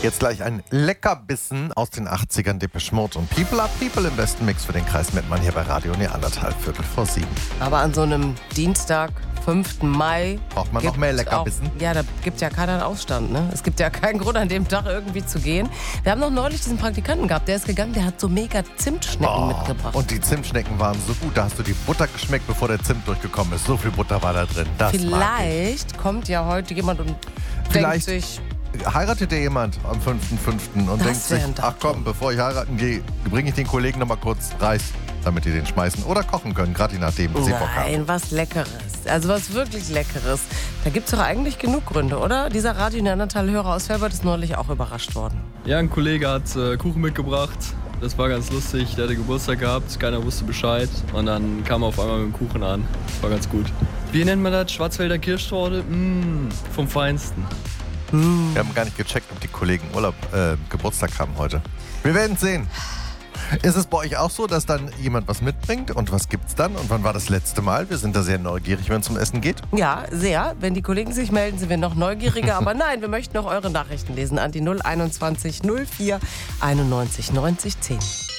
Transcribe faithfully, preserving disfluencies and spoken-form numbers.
Jetzt gleich ein Leckerbissen aus den achtzigern, Depeche Mode und People Up People im besten Mix für den Kreis Mettmann hier bei Radio Neandertal, Viertel vor sieben. Aber an so einem Dienstag, fünften Mai... Braucht man noch mehr Leckerbissen? Auch, ja, da gibt ja keiner Ausstand. Ne? Es gibt ja keinen Grund, an dem Tag irgendwie zu gehen. Wir haben noch neulich diesen Praktikanten gehabt, der ist gegangen, der hat so mega Zimtschnecken Oh, mitgebracht. und die Zimtschnecken waren so gut, da hast du die Butter geschmeckt, bevor der Zimt durchgekommen ist. So viel Butter war da drin. Das Vielleicht kommt ja heute jemand und Vielleicht denkt sich... heiratet dir jemand am fünften fünften und Das denkt sich, wär ein ach komm, bevor ich heiraten gehe, bringe ich den Kollegen noch mal kurz Reis, damit die den schmeißen oder kochen können, gerade je nachdem, was sie Bock haben. Nein, was Leckeres. Also was wirklich Leckeres. Da gibt es doch eigentlich genug Gründe, oder? Dieser Radio Neandertal-Hörer aus Felbert ist neulich auch überrascht worden. Ja, ein Kollege hat äh, Kuchen mitgebracht. Das war ganz lustig. Der hatte Geburtstag gehabt, keiner wusste Bescheid. Und dann kam er auf einmal mit dem Kuchen an. Das war ganz gut. Wie nennt man das? Schwarzwälder Kirschtorte? Mmh, vom Feinsten. Wir haben gar nicht gecheckt, ob die Kollegen Urlaub, äh, Geburtstag haben heute. Wir werden sehen. Ist es bei euch auch so, dass dann jemand was mitbringt? Und was gibt's dann? Und wann war das letzte Mal? Wir sind da sehr neugierig, wenn es um Essen geht. Ja, sehr. Wenn die Kollegen sich melden, sind wir noch neugieriger. Aber nein, wir möchten auch eure Nachrichten lesen an die null einundzwanzig null vier einundneunzig neunzig zehn.